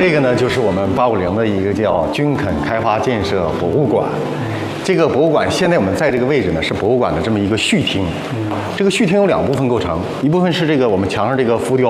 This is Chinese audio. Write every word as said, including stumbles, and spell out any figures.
这个呢，就是我们八五零的一个叫军垦开发建设博物馆。这个博物馆现在我们在这个位置呢，是博物馆的这么一个序厅。这个序厅有两部分构成，一部分是这个我们墙上这个浮雕